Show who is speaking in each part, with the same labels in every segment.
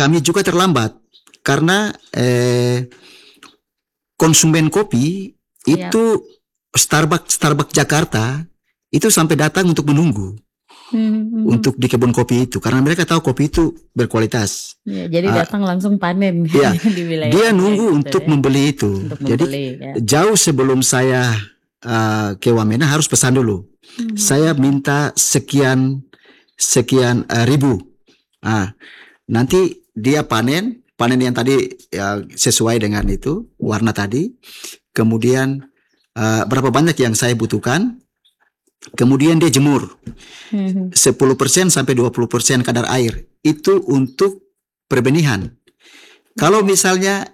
Speaker 1: kami juga terlambat karena konsumen kopi itu Starbucks Jakarta itu sampai datang untuk menunggu untuk di kebun kopi itu karena mereka tahu kopi itu berkualitas.
Speaker 2: Ya, jadi datang langsung panen
Speaker 1: ya,
Speaker 2: di wilayah.
Speaker 1: Dia nunggu untuk membeli itu. Jadi jauh sebelum saya ke Wamena harus pesan dulu. Saya minta sekian ribu. Nanti dia panen yang tadi ya, sesuai dengan itu warna tadi. Kemudian berapa banyak yang saya butuhkan. Kemudian dia jemur 10% sampai 20% kadar air. Itu untuk perbenihan. Kalau misalnya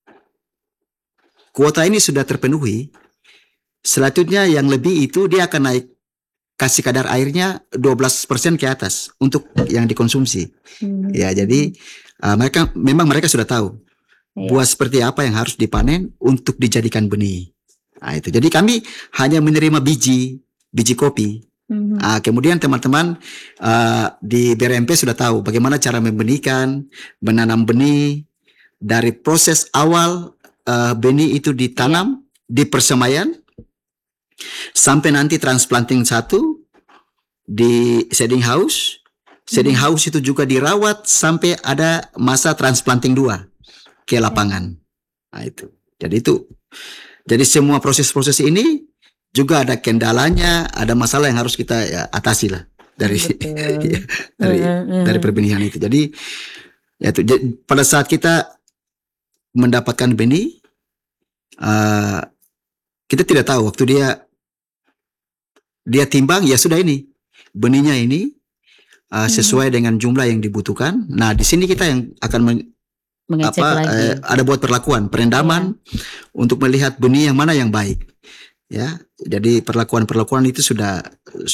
Speaker 1: kuota ini sudah terpenuhi, selanjutnya yang lebih itu dia akan naik kasih kadar airnya 12% ke atas untuk yang dikonsumsi. Ya, jadi mereka sudah tahu buah seperti apa yang harus dipanen untuk dijadikan benih. Itu. Jadi kami hanya menerima biji kopi. Kemudian teman-teman di BRMP sudah tahu bagaimana cara membenihkan, menanam benih dari proses awal benih itu ditanam di persemaian sampai nanti transplanting 1 di seeding house. Seeding house itu juga dirawat sampai ada masa transplanting 2 ke lapangan. Itu. Jadi semua proses-proses ini juga ada kendalanya, ada masalah yang harus kita atasi lah dari dari perbenihan itu. Jadi pada saat kita mendapatkan benih, kita tidak tahu waktu dia timbang ya sudah ini benihnya ini sesuai dengan jumlah yang dibutuhkan. Nah di sini kita yang akan mengecek lagi. Ada buat perlakuan perendaman untuk melihat benih yang mana yang baik. Ya, jadi perlakuan itu sudah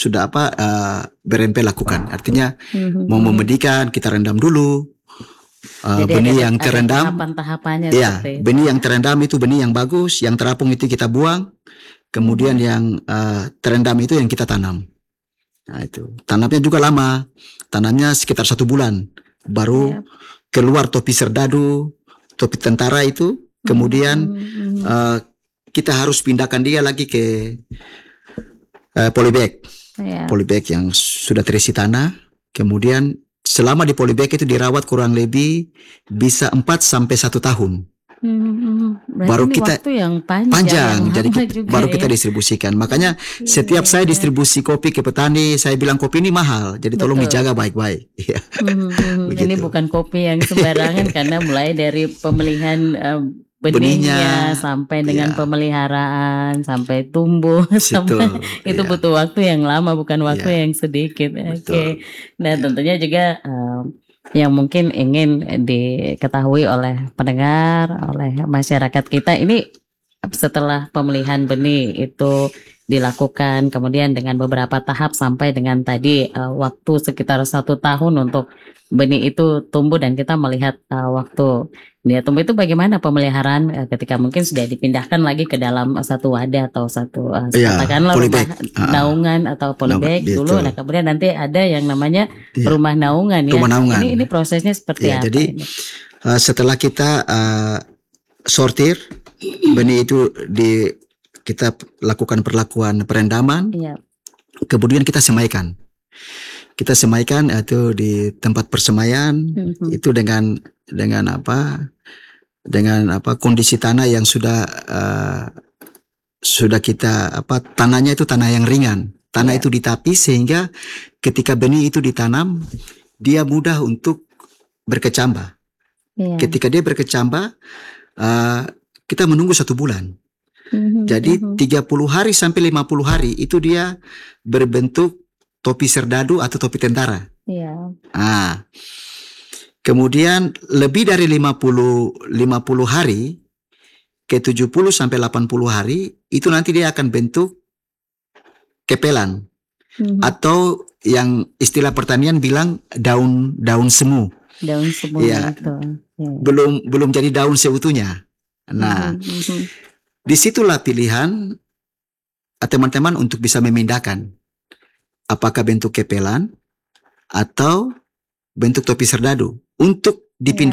Speaker 1: BRMP lakukan. Artinya mau membedikan kita rendam dulu. Benih yang terendam,
Speaker 2: tahapan-tahapannya.
Speaker 1: Ya, benih yang terendam itu benih yang bagus, yang terapung itu kita buang. Kemudian yang terendam itu yang kita tanam. Nah itu tanamnya juga lama, tanamnya sekitar 1 bulan baru keluar topi serdadu, topi tentara itu. Kemudian kita harus pindahkan dia lagi ke polybag. Polybag yang sudah terisi tanah. Kemudian selama di polybag itu dirawat kurang lebih bisa 4 sampai 1 tahun.
Speaker 2: Baru kita waktu yang panjang
Speaker 1: jadi baru kita distribusikan. Makanya setiap saya distribusi kopi ke petani, saya bilang kopi ini mahal, jadi tolong dijaga baik-baik.
Speaker 2: Ini bukan kopi yang sembarangan karena mulai dari pemilihan benihnya sampai dengan pemeliharaan sampai tumbuh sampai itu butuh waktu yang lama, bukan waktu yang sedikit. Oke. Nah tentunya juga yang mungkin ingin diketahui oleh pendengar, oleh masyarakat kita ini setelah pemilihan benih itu dilakukan kemudian dengan beberapa tahap sampai dengan tadi waktu sekitar 1 tahun untuk benih itu tumbuh dan kita melihat waktu dia tumbuh itu bagaimana pemeliharaan ketika mungkin sudah dipindahkan lagi ke dalam satu wadah atau satu katakanlah rumah naungan atau polybag dulu. Nah kemudian nanti ada yang namanya rumah naungan ya.
Speaker 1: Rumah naungan.
Speaker 2: Ini prosesnya seperti apa?
Speaker 1: Jadi setelah kita sortir benih itu kita lakukan perlakuan perendaman, kemudian kita semaikan. Kita semaikan itu di tempat persemaian itu dengan kondisi tanah yang sudah kita tanahnya itu tanah yang ringan, tanah itu ditapis sehingga ketika benih itu ditanam dia mudah untuk berkecambah. Ketika dia berkecambah kita menunggu 1 bulan. Jadi 30 hari sampai 50 hari itu dia berbentuk topi serdadu atau topi tentara. Kemudian lebih dari 50 hari ke 70 sampai 80 hari itu nanti dia akan bentuk kepelan atau yang istilah pertanian bilang daun semu.
Speaker 2: Daun semu itu.
Speaker 1: Belum jadi daun seutuhnya. Nah, disitulah pilihan teman-teman untuk bisa memindahkan. Apakah bentuk kepelan atau bentuk topi serdadu untuk dipindahkan